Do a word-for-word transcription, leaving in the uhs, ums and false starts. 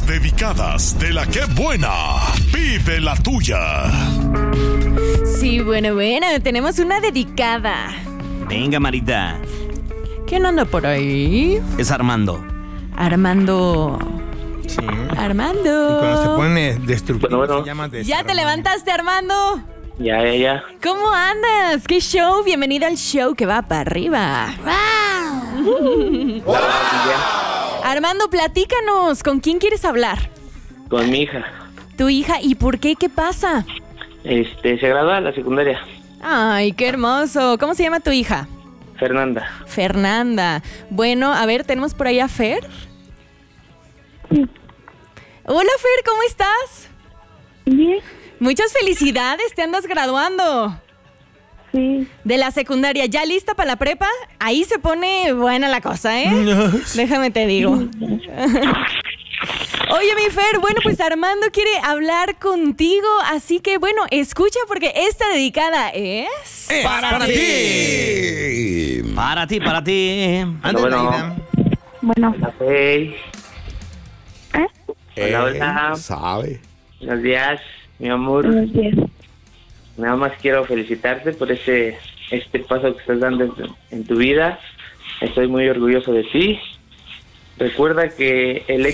Las dedicadas de la que buena. Pide la tuya. Sí, bueno, bueno, tenemos una dedicada. Venga, Marita. ¿Quién anda por ahí? Es Armando. Armando. Sí. Armando. Y cuando se pone destructivo Bueno, bueno. se llama ¿Ya te levantaste, Armando? Ya, ya, ya. ¿Cómo andas? ¿Qué show? Bienvenido al show que va para arriba. Wow. Armando, platícanos. ¿Con quién quieres hablar? Con mi hija. ¿Tu hija? ¿Y por qué? ¿Qué pasa? Este, se graduó de la secundaria. Ay, qué hermoso. ¿Cómo se llama tu hija? Fernanda. Fernanda. Bueno, a ver, tenemos por ahí a Fer. Hola, Fer, ¿cómo estás? Bien, Muchas felicidades, te andas graduando sí. de la secundaria. ¿Ya lista para la prepa? Ahí se pone buena la cosa, ¿eh? Déjame te digo. Oye, mi Fer, bueno, pues Armando quiere hablar contigo, así que, bueno, escucha porque esta dedicada es... ¡Es para, para ti! ti. Para ti, para ti. Anda, Bueno. Naida. Bueno, Hola, Fey. ¿eh? Hola, hola. Sabe. Buenos días, mi amor. Buenos días. Nada más quiero felicitarte por este, este paso que estás dando en tu, en tu vida. Estoy muy orgulloso de ti. Recuerda que el